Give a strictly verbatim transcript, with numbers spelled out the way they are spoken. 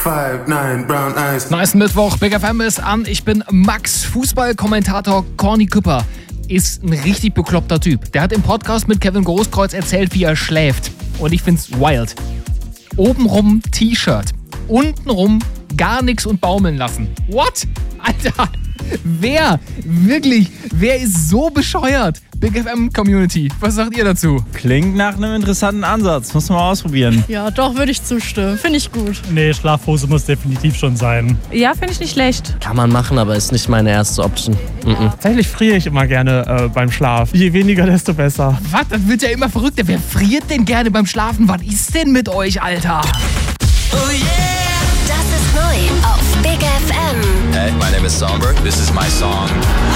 five nine brown eyes. Nice Mittwoch, Big F M ist an. Ich bin Max, Fußballkommentator. Corny Küpper ist ein richtig bekloppter Typ. Der hat im Podcast mit Kevin Großkreuz erzählt, wie er schläft. Und ich find's wild. Obenrum T-Shirt, untenrum gar nichts und baumeln lassen. What? Alter, wer? Wirklich, wer ist so bescheuert? Big F M Community, was sagt ihr dazu? Klingt nach einem interessanten Ansatz. Muss man mal ausprobieren. Ja, doch, würde ich zustimmen. Finde ich gut. Nee, Schlafhose muss definitiv schon sein. Ja, finde ich nicht schlecht. Kann man machen, aber ist nicht meine erste Option. Mhm. Tatsächlich friere ich immer gerne äh, beim Schlaf. Je weniger, desto besser. Was? Das wird ja immer verrückter. Wer friert denn gerne beim Schlafen? Was ist denn mit euch, Alter? Oh yeah! Das ist neu auf Big F M. Hey, my name is Songbird. This is my song.